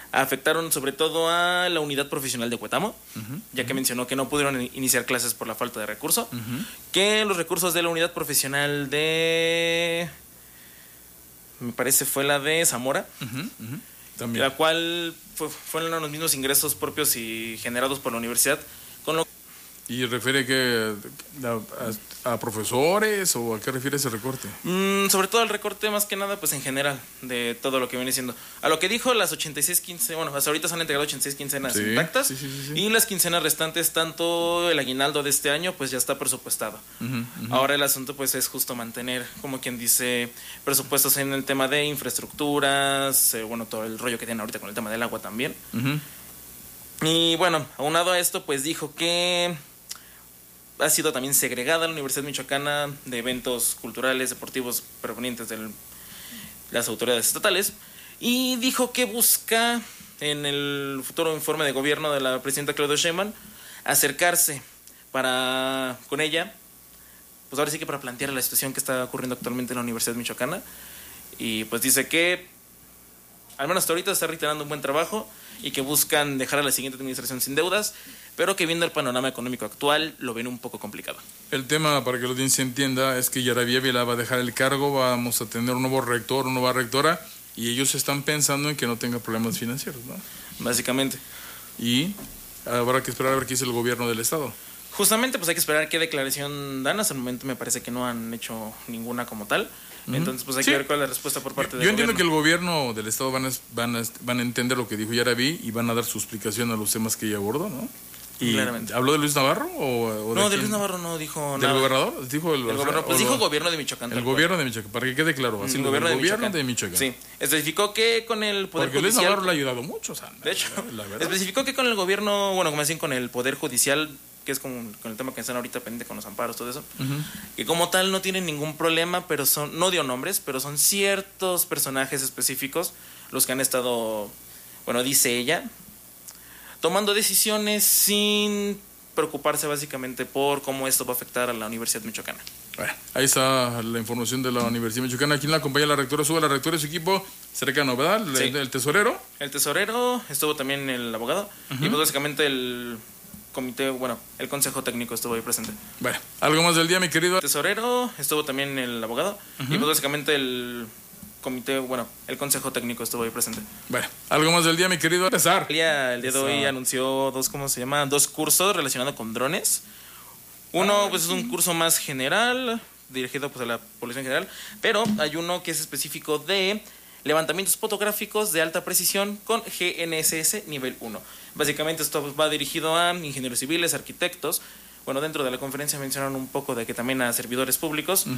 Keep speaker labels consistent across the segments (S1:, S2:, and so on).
S1: afectaron sobre todo a la unidad profesional de Huetamo, ya que mencionó que no pudieron iniciar clases por la falta de recurso, que los recursos de la unidad profesional de, me parece fue la de Zamora,
S2: También.
S1: la cual fueron los mismos ingresos propios y generados por la universidad, con lo
S2: ¿Y refiere que a profesores o a qué refiere ese recorte?
S1: sobre todo al recorte más que nada, pues en general, de todo lo que viene siendo. A lo que dijo, las 86 quincenas, bueno, hasta ahorita se han entregado 86 quincenas intactas,
S2: sí.
S1: y las quincenas restantes, tanto el aguinaldo de este año, pues ya está presupuestado. Ahora el asunto, pues, es justo mantener, como quien dice, presupuestos en el tema de infraestructuras, bueno, todo el rollo que tienen ahorita con el tema del agua también. Y bueno, aunado a esto, pues dijo que ha sido también segregada la Universidad Michoacana de eventos culturales, deportivos provenientes de las autoridades estatales, y dijo que busca en el futuro informe de gobierno de la presidenta Claudia Sheinbaum acercarse con ella, pues ahora sí que para plantear la situación que está ocurriendo actualmente en la Universidad Michoacana, y pues dice que al menos hasta ahorita está reiterando un buen trabajo y que buscan dejar a la siguiente administración sin deudas, pero que viendo el panorama económico actual lo ven un poco complicado.
S2: El tema, para que la audiencia entienda, es que Yaravía Vila va a dejar el cargo, vamos a tener un nuevo rector, una nueva rectora, y ellos están pensando en que no tenga problemas financieros, ¿no?
S1: Básicamente.
S2: Y habrá que esperar a ver qué dice el gobierno del estado.
S1: Justamente, pues hay que esperar qué declaración dan. Hasta el momento me parece que no han hecho ninguna como tal. Entonces, pues hay que ver cuál es la respuesta por parte del
S2: Yo entiendo
S1: gobierno.
S2: que el gobierno del estado van a entender lo que dijo Yaraví y van a dar su explicación a los temas que ella abordó, ¿no? Y
S1: claramente.
S2: ¿Habló de Luis Navarro o
S1: No, de
S2: quién?
S1: Luis Navarro no dijo
S2: ¿Del
S1: nada.
S2: gobernador? ¿Dijo el
S1: gobernador? Pues dijo gobierno de Michoacán.
S2: El gobierno de Michoacán, para que quede claro. Así
S1: el gobierno de Michoacán. Sí, especificó que con el Poder
S2: Porque Luis
S1: Judicial...
S2: Navarro le ha ayudado mucho, Sandra.
S1: De hecho,
S2: la verdad.
S1: especificó que con el gobierno, bueno, como decían, con el Poder Judicial, que es con el tema que están ahorita pendiente con los amparos, todo eso, que como tal no tienen ningún problema, pero no dio nombres, pero son ciertos personajes específicos los que han estado, bueno, dice ella, tomando decisiones sin preocuparse básicamente por cómo esto va a afectar a la Universidad Michoacana.
S2: Bueno, ahí está la información de la Universidad Michoacana. Aquí en la compañía la rectora sube la rectora y su equipo cercano, ¿verdad?
S1: Sí.
S2: El tesorero.
S1: El tesorero, estuvo también el abogado, y pues básicamente el comité, bueno, el consejo técnico estuvo ahí presente.
S2: Bueno, algo más del día, mi querido.
S1: El tesorero, estuvo también el abogado, y pues básicamente el comité, bueno, el consejo técnico estuvo ahí presente.
S2: Bueno, algo más del día, mi querido César.
S1: El día de hoy anunció dos cursos relacionados con drones. Uno, pues es un curso más general, dirigido pues a la población general, pero hay uno que es específico de levantamientos fotográficos de alta precisión con GNSS nivel 1. Básicamente esto va dirigido a ingenieros civiles, arquitectos. Bueno, dentro de la conferencia mencionaron un poco de que también a servidores públicos.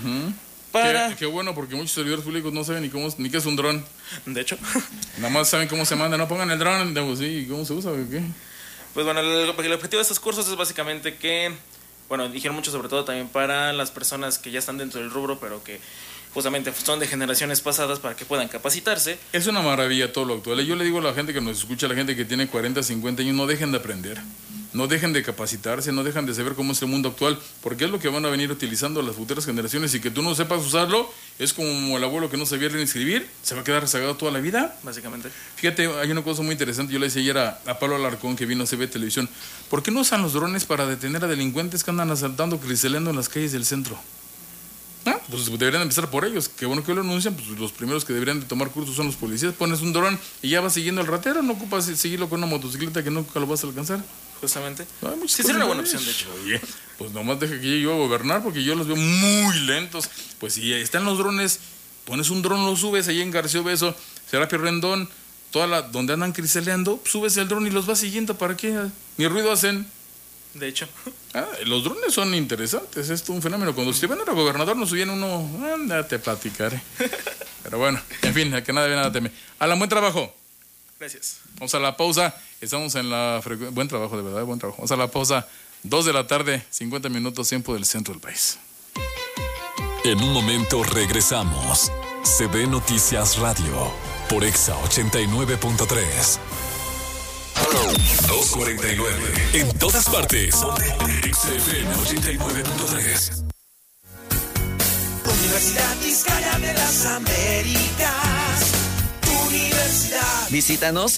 S2: Qué bueno, porque muchos servidores públicos no saben ni qué es un dron.
S1: De hecho.
S2: Nada más saben cómo se manda, no pongan el dron, sí, ¿cómo se usa? ¿Qué?
S1: Pues bueno, el objetivo de estos cursos es básicamente que, bueno, dijeron mucho sobre todo también para las personas que ya están dentro del rubro, pero que justamente son de generaciones pasadas para que puedan capacitarse.
S2: Es una maravilla todo lo actual. Yo le digo a la gente que nos escucha, a la gente que tiene 40, 50 años, no dejen de aprender. No dejen de capacitarse, no dejen de saber cómo es el mundo actual, porque es lo que van a venir utilizando las futuras generaciones, y que tú no sepas usarlo es como el abuelo que no sabía leer ni escribir, se va a quedar rezagado toda la vida.
S1: Básicamente.
S2: Fíjate, hay una cosa muy interesante, yo le decía ayer a Pablo Alarcón, que vino a CB Televisión, ¿por qué no usan los drones para detener a delincuentes que andan asaltando, criseleando en las calles del centro? Pues deberían empezar por ellos. Qué bueno que lo anuncian, pues los primeros que deberían de tomar cursos son los policías. Pones un dron y ya vas siguiendo al ratero, no ocupas seguirlo con una motocicleta que nunca lo vas a alcanzar.
S1: Justamente.
S2: Sí,
S1: sería una buena opción, de hecho.
S2: Oye, pues nomás deja que llegue yo a gobernar, porque yo los veo muy lentos. Pues si están los drones, pones un dron, lo subes ahí en García Beso, Serapio Rendón, donde andan criseleando, subes el dron y los vas siguiendo. ¿Para qué? Ni ruido hacen.
S1: De hecho.
S2: Los drones son interesantes, es todo un fenómeno. Cuando Esteban era gobernador nos subían uno, ándate a platicar. Pero bueno, en fin, a que nada nada teme. Alan, buen trabajo.
S1: Gracias.
S2: Vamos a la pausa, estamos en la buen trabajo, de verdad, buen trabajo. Vamos a la pausa, 2 de la tarde, 50 minutos, tiempo del centro del país.
S3: En un momento regresamos. CB Noticias Radio, por Exa 89.3. 249. En todas partes. XFM 89.3.
S4: Universidad Vizcaya de las Américas. Universidad.
S5: Visítanos